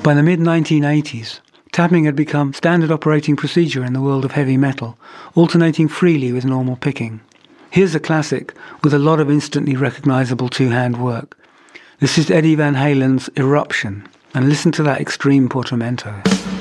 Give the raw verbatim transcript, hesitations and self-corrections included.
By the mid nineteen eighties, tapping had become standard operating procedure in the world of heavy metal, alternating freely with normal picking. Here's a classic with a lot of instantly recognizable two-hand work. This is Eddie Van Halen's Eruption, and listen to that extreme portamento.